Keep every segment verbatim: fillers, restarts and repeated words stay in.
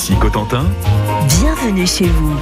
Ici Cotentin. Bienvenue chez vous.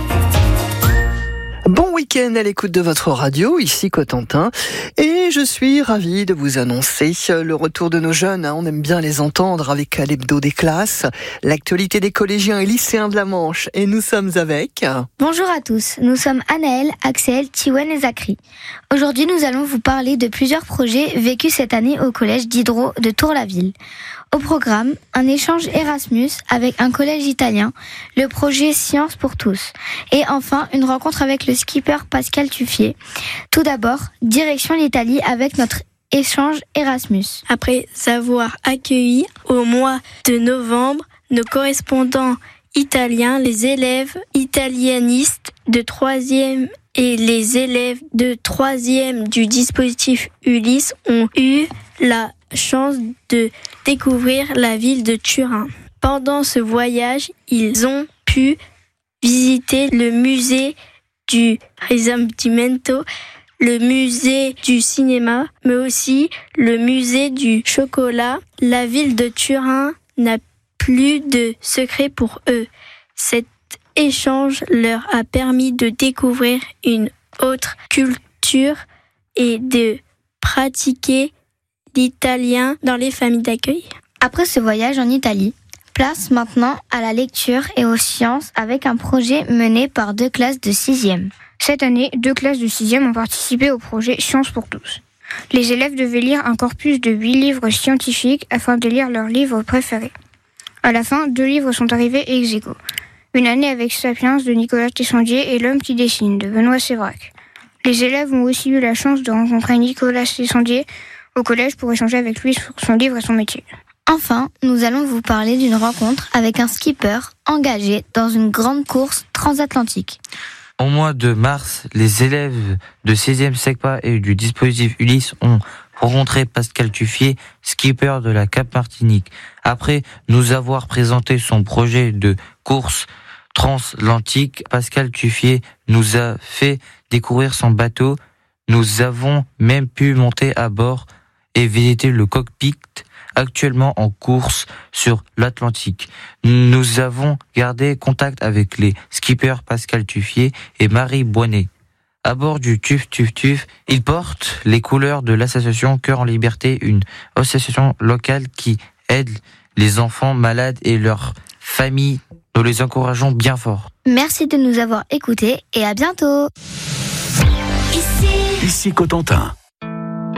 Bon week-end à l'écoute de votre radio, ici Cotentin, et je suis ravie de vous annoncer le retour de nos jeunes. On aime bien les entendre avec l'hebdo des classes, l'actualité des collégiens et lycéens de la Manche, et nous sommes avec... Bonjour à tous, nous sommes Anaël, Axel, Tiwen et Zachary. Aujourd'hui, nous allons vous parler de plusieurs projets vécus cette année au collège Diderot de Tour-la-Ville. Au programme, un échange Erasmus avec un collège italien, le projet Science pour tous. Et enfin, une rencontre avec le skipper Pascal Tuffier. Tout d'abord, direction l'Italie avec notre échange Erasmus. Après avoir accueilli au mois de novembre nos correspondants italiens, les élèves italianistes de troisième et les élèves de troisième du dispositif Ulysse ont eu la chance de découvrir la ville de Turin. Pendant ce voyage, ils ont pu visiter le musée du Risorgimento, le musée du cinéma, mais aussi le musée du chocolat. La ville de Turin n'a plus de secret pour eux. Cet échange leur a permis de découvrir une autre culture et de pratiquer l'italien dans les familles d'accueil. Après ce voyage en Italie, place maintenant à la lecture et aux sciences avec un projet mené par deux classes de sixième. Cette année, deux classes de sixième ont participé au projet Science pour tous. Les élèves devaient lire un corpus de huit livres scientifiques afin de lire leurs livres préférés. À la fin, deux livres sont arrivés ex aequo. Une année avec Sapiens de Nicolas Tessandier et L'homme qui dessine de Benoît Sévrac. Les élèves ont aussi eu la chance de rencontrer Nicolas Tessandier au collège pour échanger avec lui sur son livre et son métier. Enfin, nous allons vous parler d'une rencontre avec un skipper engagé dans une grande course transatlantique. Au mois de mars, les élèves de seizième SECPA et du dispositif Ulysse ont rencontré Pascal Tuffier, skipper de la Cap-Martinique. Après nous avoir présenté son projet de course transatlantique, Pascal Tuffier nous a fait découvrir son bateau. Nous avons même pu monter à bord et visiter le cockpit actuellement en course sur l'Atlantique. Nous avons gardé contact avec les skippers Pascal Tuffier et Marie Boinet. À bord du Tuf Tuf Tuf, ils portent les couleurs de l'association Cœur en Liberté, une association locale qui aide les enfants malades et leurs familles. Nous les encourageons bien fort. Merci de nous avoir écoutés et à bientôt. Ici Cotentin.